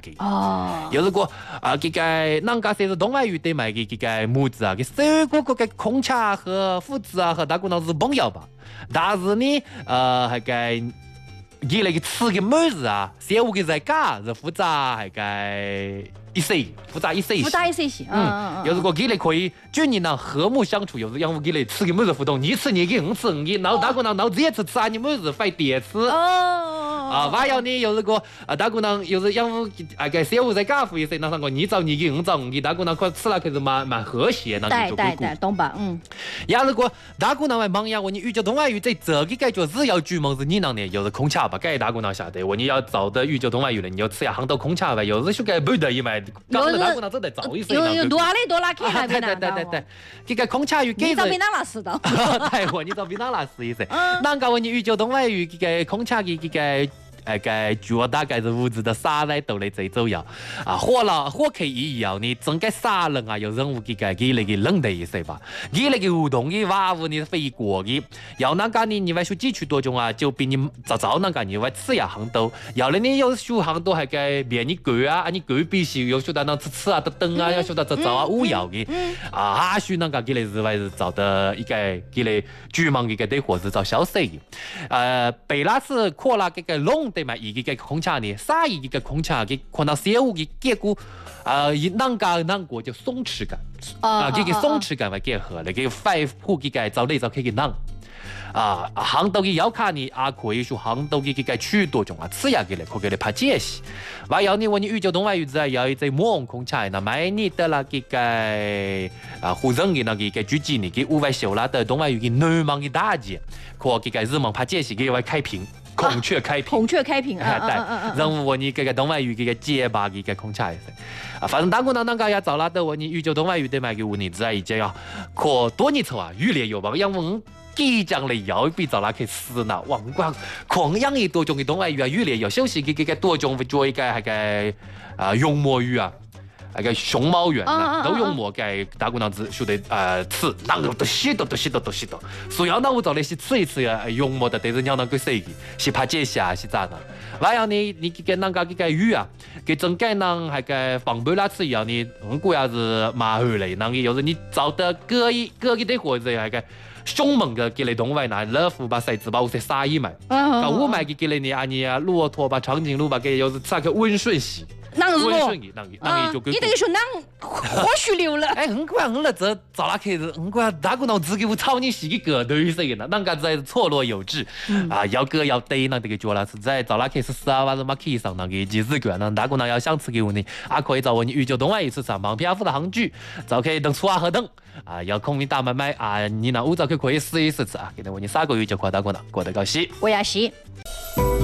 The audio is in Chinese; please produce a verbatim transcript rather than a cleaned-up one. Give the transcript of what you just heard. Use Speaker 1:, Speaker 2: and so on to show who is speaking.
Speaker 1: 嘅。
Speaker 2: 哦，
Speaker 1: 有如果啊，这个人家说是东外语对卖的这个母子啊，给收过个空茶和父子啊和大姑娘是朋友吧，但是呢，呃，那个。伊那个吃的么子啊，小屋的在家是复杂，那个一些复杂一些，
Speaker 2: 复杂一些些，
Speaker 1: 嗯，有如果伊来可以就你能和睦相处，有时养父伊来吃的么子互动，你吃你给，我吃我给，然后大姑娘然后这次吃啊你么子费点吃，
Speaker 2: 哦，
Speaker 1: 啊，还有呢，有如果啊大姑娘有时养父那个小屋在家父一些，那上个你找你给，我找我给，大姑娘可吃了可是蛮蛮和谐，那就做
Speaker 2: 对对对，懂吧？嗯。
Speaker 1: 要如果大姑娘来忙呀，我你遇到东外语在这个感觉是要注门是你那呢，有是空茶吧，该大姑娘晓得，我你要找的遇到东外语了，你要吃呀杭州空茶吧，有时就该不得一买，刚才大姑娘走得早一些，
Speaker 2: 有有多哪里多哪去那边
Speaker 1: 对对对对，这个空茶语给
Speaker 2: 你找槟榔拉丝的，
Speaker 1: 对，我你找槟榔拉丝一些，啷个我你遇到东外语这个空茶的这个。那个脚大概是屋子的沙在都来最重要啊！火了火开以后呢，整个沙人啊，有任务给个给那个冷的一些吧，给那个互动的娃娃呢飞过的，要那个呢，你外说几区多种啊，就比你早早那个你外吃呀很多，要了你有说很多还个别你狗啊，你狗必须有说到那吃吃啊的灯啊，要说到这早啊五要的啊，还许那个给来是外是找的一个给来专门一个对伙子找消息的，呃，贝拉斯扩了这个龙。对嘛，一个个空茶呢，啥一个空茶给看到小屋的结果，啊，一啷个啷个就松弛感，啊，这个松弛感会结合，那个肺部这个找来找去个啷。啊，杭州的药卡呢，也可以说杭州的这个许多种啊，吃药给来可给来拍解析。还有呢，我你宇宙东外语子有一只魔王空茶，那买你的那这个啊，湖人的那个个主机呢，给五万修啦的东外语的南方的大姐，可这个日本拍解析给外开屏。孔雀开屏，
Speaker 2: 孔雀开屏，
Speaker 1: 哎，对，任务我你这个东外语这个结巴的个空茶一些，啊，反正大姑娘那个也找了的我你宇宙东外语对嘛个五年之啊，已经要可多年头啊，越来越棒，因为我即将来要比找那去死呢，哇，我狂养一多种的东外语啊，越来越休息嘅嘅多种会做一个那个啊用墨语啊。那个熊猫园呢，都用墨给大姑娘子说的呃吃，那个都许多都许多都许多，所以那我找那些吃一吃呀，用墨的，但是你要能够谁的，是怕解下是咋的？还有呢，你给那个给个鱼啊，给整个呢还个放不拉吃一样呢，我估也是蛮好嘞，那个有时你找的各一各一对伙子那个。凶猛的给你动物拿乐福把骰子把我些杀一买，搞我买给给你啊你啊骆驼把长颈鹿把给有时吃个温顺喜。
Speaker 2: 那个
Speaker 1: 温顺的，那个那个就
Speaker 2: 你等于说那或许留了。
Speaker 1: 哎，我讲我那这早拉开始，我讲大姑娘自己我操你洗个头一些的，那个在错落有致啊，要割要对那这个脚了是在早拉开始十二万是马开上那个几十个，那大姑娘要想吃给我呢，啊可以找我你宇宙东外一次上旁边付的杭剧，早可以等初二和等啊，要空明大买买啊，你那五早可可以试一试吃啊，给我你三个月就快大姑娘过得高兴。
Speaker 2: 我也是。